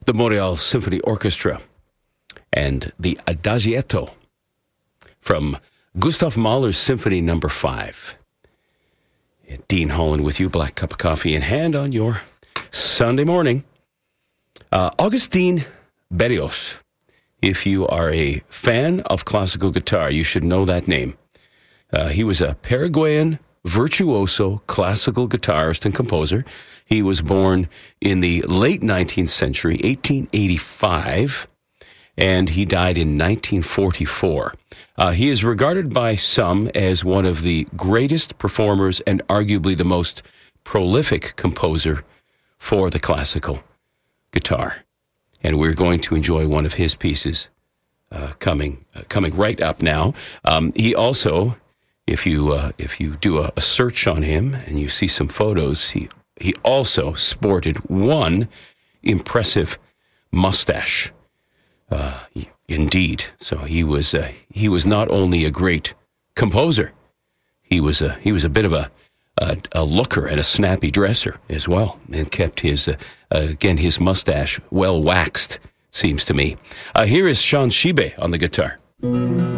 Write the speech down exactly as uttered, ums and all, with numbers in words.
the Montreal Symphony Orchestra and the Adagietto from Gustav Mahler's Symphony Number Five. Dean Holland with you, black cup of coffee in hand on your Sunday morning. Uh, Augustin Berrios. If you are a fan of classical guitar, you should know that name. Uh, he was a Paraguayan virtuoso classical guitarist and composer. He was born in the late nineteenth century, eighteen eighty-five, and he died in nineteen forty-four. Uh, he is regarded by some as one of the greatest performers and arguably the most prolific composer for the classical guitar. And we're going to enjoy one of his pieces uh, coming uh, coming right up now. Um, he also, if you uh, if you do a, a search on him and you see some photos, he he also sported one impressive mustache. Uh, indeed, so he was uh, he was not only a great composer, he was a he was a bit of a a, a looker and a snappy dresser as well, and kept his uh, uh, again his mustache well waxed. Seems to me. Uh, here is Sean Shibe on the guitar.